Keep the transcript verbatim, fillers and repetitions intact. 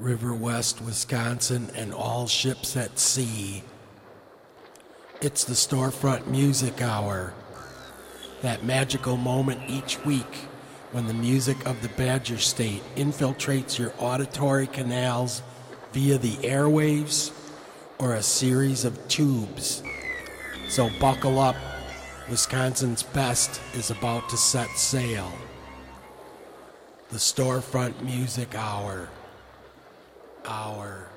River West, Wisconsin, and all ships at sea. It's the Storefront Music Hour, that magical moment each week when the music of the Badger State infiltrates your auditory canals via the airwaves or a series of tubes. So buckle up, Wisconsin's best is about to set sail. The Storefront Music Hour. Hour.